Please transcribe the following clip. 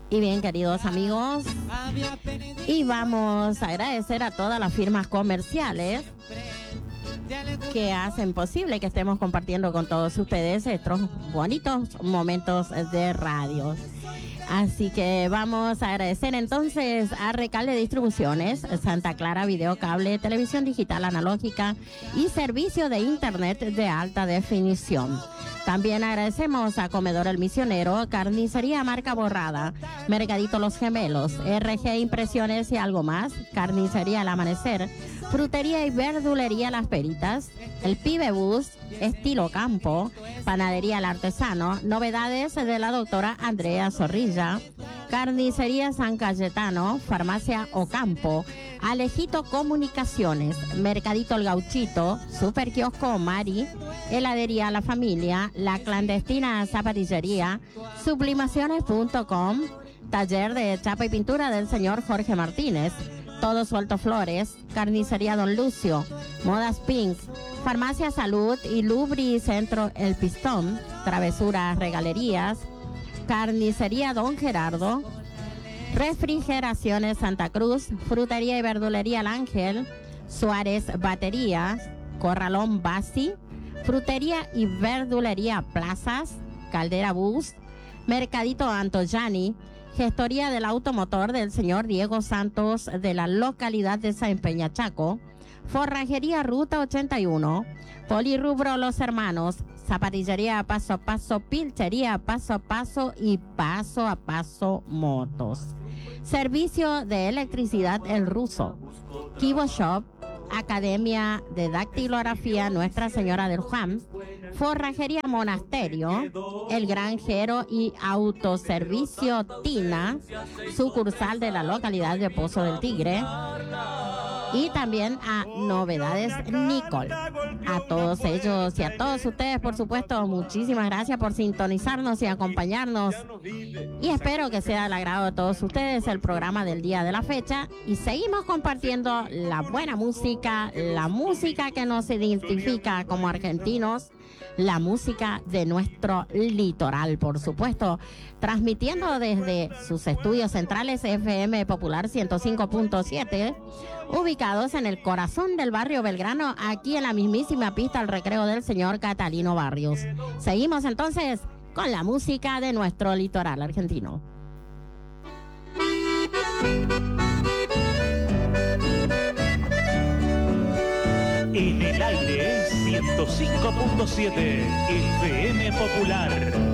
Y bien, queridos amigos, y vamos a agradecer a todas las firmas comerciales que hacen posible que estemos compartiendo con todos ustedes estos bonitos momentos de radio. Así que vamos a agradecer entonces a Recalde Distribuciones, Santa Clara Video Cable, Televisión Digital Analógica y Servicio de Internet de Alta Definición. También agradecemos a Comedor El Misionero, Carnicería Marca Borrada, Mercadito Los Gemelos, RG Impresiones y algo más, Carnicería El Amanecer, Frutería y Verdulería Las Peritas, El Pibe Bus, Estilo Campo, Panadería El Artesano, novedades de la doctora Andrea Zorrilla, Carnicería San Cayetano, Farmacia Ocampo, Alejito Comunicaciones, Mercadito El Gauchito, Super Kiosco Mari, Heladería La Familia, La Clandestina Zapatillería, Sublimaciones.com, Taller de Chapa y Pintura del señor Jorge Martínez, Todo Suelto Flores, Carnicería Don Lucio, Modas Pink, Farmacia Salud y Lubri Centro El Pistón, Travesuras Regalerías, Carnicería Don Gerardo, Refrigeraciones Santa Cruz, Frutería y Verdulería El Ángel, Suárez Baterías, Corralón Basi, Frutería y Verdulería Plazas, Caldera Bus, Mercadito Antoyani, Gestoría del Automotor del señor Diego Santos de la localidad de San Peñachaco, Forrajería Ruta 81, Polirrubro Los Hermanos, Zapatillería Paso a Paso, Pilchería Paso a Paso y Paso a Paso Motos. Servicio de Electricidad El Ruso, Kibo Shop, Academia de Dactilografía Nuestra Señora del Juan, Forrajería Monasterio, El Granjero y Autoservicio Tina, sucursal de la localidad de Pozo del Tigre. Y también a Novedades Nicole. A todos ellos y a todos ustedes, por supuesto, muchísimas gracias por sintonizarnos y acompañarnos. Y espero que sea del agrado de todos ustedes el programa del día de la fecha. Y seguimos compartiendo la buena música, la música que nos identifica como argentinos, la música de nuestro litoral, por supuesto, transmitiendo desde sus estudios centrales FM Popular 105.7, ubicados en el corazón del barrio Belgrano, aquí en la mismísima pista al recreo del señor Catalino Barrios. Seguimos entonces con la música de nuestro litoral argentino. En el aire 105.7 FM Popular.